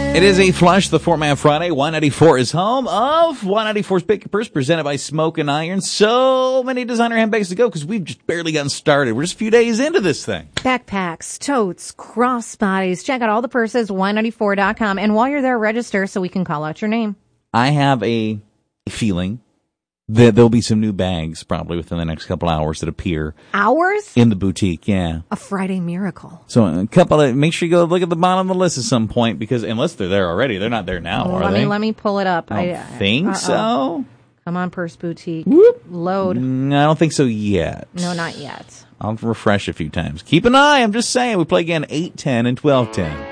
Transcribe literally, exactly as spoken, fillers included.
It is a flush, the Four-Man Friday. one ninety-four is home of one ninety-four's Pick Your Purse, presented by Smoke and Iron. So many designer handbags to go because we've just barely gotten started. We're just a few days into this thing. Backpacks, totes, crossbodies. Check out all the purses, one ninety-four dot com. And while you're there, register so we can call out your name. I have a feeling that there'll be some new bags probably within the next couple hours that appear. Hours? In the boutique, yeah. A Friday miracle. So a couple of, make sure you go look at the bottom of the list at some point, because unless they're there already, they're not there now, well, are let they? Me, let me pull it up. I don't I, think uh-oh. so. Come on, Purse Boutique. Whoop. Load. No, I don't think so yet. No, not yet. I'll refresh a few times. Keep an eye. I'm just saying. We play again eight ten and twelve ten.